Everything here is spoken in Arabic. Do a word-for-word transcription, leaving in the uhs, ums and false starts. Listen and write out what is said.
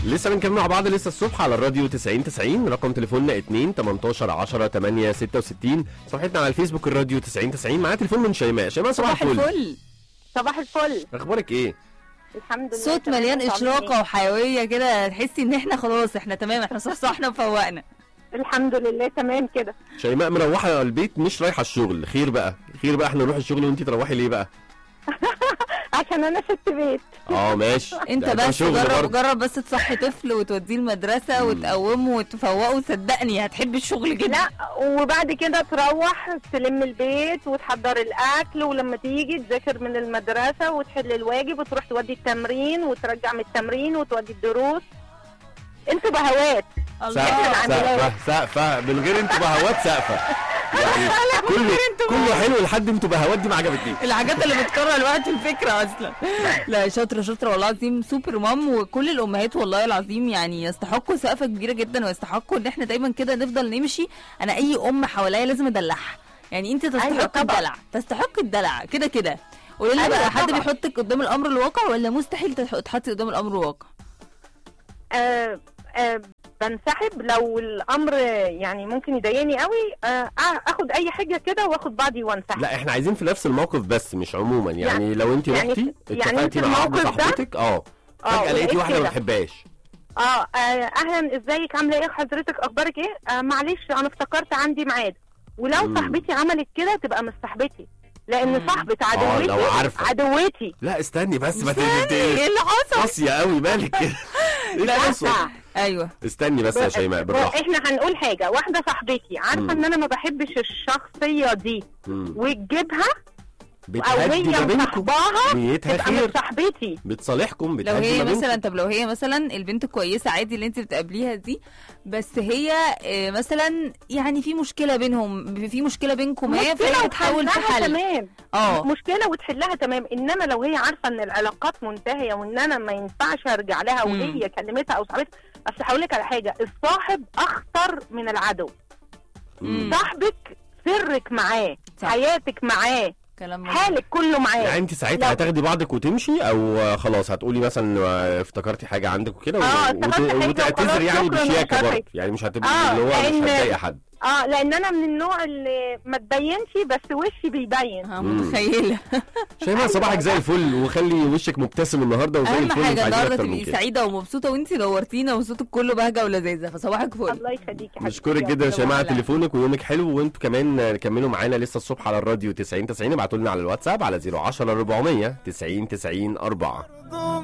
لسه بنكمل مع بعض لسه الصبح على الراديو تسعين تسعين. رقم تليفوننا اتنين تمنتاشر عشرة تمانية ستة وستين. صفحتنا على الفيسبوك الراديو تسعين تسعين. معانا تليفون من شيماء. شيماء صباح الفل. الفل. صباح الفل. اخبارك ايه؟ الحمد لله. صوت مليان اشراقه وحيويه كده، تحسي ان احنا خلاص احنا تمام، احنا صحصحنا وفوقنا. الحمد لله تمام كده. شيماء مروحه البيت مش رايحه الشغل. خير بقى خير بقى، احنا نروح الشغل وانتي تروحي ليه بقى؟ عشان انا ست بيت. اه ماشي. انت بس جرب جرب بس تصحي طفل وتوديه المدرسه وتقومه وتفوقه، صدقني هتحب الشغل جدا. لا وبعد كده تروح تلم البيت وتحضر الاكل، ولما تيجي تذاكر من المدرسه وتحل الواجب وتروح تودي التمرين وترجع من التمرين وتودي الدروس. انتوا بهوات. سقفه سقفه من غير انتوا بهوات سقفه يعني. كله كله حلو لحد انتوا بهوات دي ما عجبتنيش. الحاجات اللي بتكرر الوقت الفكره اصلا. لا شاطره شاطره والله العظيم، سوبر مام. وكل الامهات والله العظيم يعني يستحقوا سقفه كبيره جدا، ويستحقوا ان احنا دايما كده نفضل نمشي. انا اي ام حواليا لازم ادلعها، يعني انت تستحق أيوة الدلع، تستحق الدلع كده كده. قولي لي أيوة بقى، حد بيحطك قدام الامر الواقع ولا مستحيل تتحطي قدام الامر الواقع؟ أه أه بنسحب لو الامر يعني ممكن يضايقني قوي، اخد اي حاجه كده واخد بعضي وانسحب. لا احنا عايزين في نفس الموقف بس مش عموما يعني, يعني لو انت يعني رحتي يعني اتفقتي مع واحده صاحبتك اه فجاه لقيتي واحده ما بتحبهاش. اه اهلا ازيك عامله ايه حضرتك اخبارك ايه؟ آه معلش انا افتكرت عندي ميعاد. ولو مم. صاحبتي عملت كده تبقى مش صاحبتي، لان صاحبه عدوتي آه عدوتي. لا استني بس ما تنتهي. ايه اللي حصل؟ قاسيه قوي مالك كده. لا ايوه استني بس يا شيماء بالراحه. احنا هنقول حاجه واحده، صاحبتي عارفه ان انا ما بحبش الشخصيه دي وتجيبها او هي مصاحباها بيتها خير، صاحبتي بتصالحكم لو هي مثلا. طب لو هي مثلا البنت كويسه عادي اللي انت بتقابليها دي، بس هي مثلا يعني في مشكله بينهم، في مشكله بينكم هي فهي بتحاول تحل تمام اه مشكله وتحلها تمام. انما لو هي عارفه ان العلاقات منتهيه وان انا ما ينفعش ارجع لها وهي كلمتها او صاحبتها. بس هقول لك على حاجه، الصاحب اخطر من العدو. مم. صاحبك سرك معاه، حياتك معاه، حالك كله معاه. يعني انت ساعتها هتاخدي بعضك وتمشي، او خلاص هتقولي مثلا افتكرتي حاجه عندك وكده آه وتعتذري يعني بشياكه برضه، يعني مش هتبقي آه اللي هو مش هتضايق حد. اه لان انا من النوع اللي ما تبينش بس وشي بيبين. اه متخيله. شايفه صباحك زي الفل، وخلي وشك مبتسم النهارده وزي الفل. اهم حاجه النهارده تبقي سعيده ومبسوطه، وانت نورتينا وصوتك كله بهجه ولذاذه، فصباحك فل. الله يخليكي يا حبيبتي. نشكرك جدا يا شيماء على تليفونك ويومك حلو. وانتوا كمان كملوا معانا لسه الصبح على الراديو تسعين تسعين. ابعتوا لنا على الواتساب على صفر عشرة أربعمية تسعين تسعين أربعة.